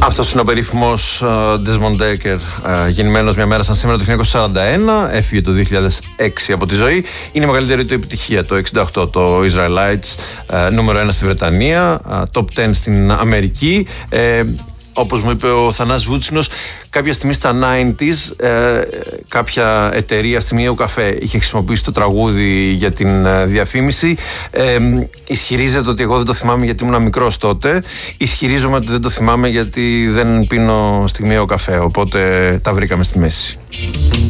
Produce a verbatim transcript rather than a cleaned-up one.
Αυτός είναι ο περίφημος Desmond Dekker, γεννημένος μια μέρα σαν σήμερα το χίλια εννιακόσια σαράντα ένα, έφυγε το δύο χιλιάδες έξι από τη ζωή. Είναι η μεγαλύτερη του επιτυχία το εξήντα οκτώ, το Israelites, νούμερο ένα στη Βρετανία, top δέκα στην Αμερική. Ε, όπως μου είπε ο Θανάσης Βούτσινος, κάποια στιγμή στα ενενήντα, ε, κάποια εταιρεία στη Μιέου Καφέ είχε χρησιμοποιήσει το τραγούδι για την ε, διαφήμιση. Ε, ισχυρίζεται ότι εγώ δεν το θυμάμαι γιατί ήμουν μικρός τότε. Ισχυρίζομαι ότι δεν το θυμάμαι γιατί δεν πίνω στη Μιέου Καφέ. Οπότε τα βρήκαμε στη μέση.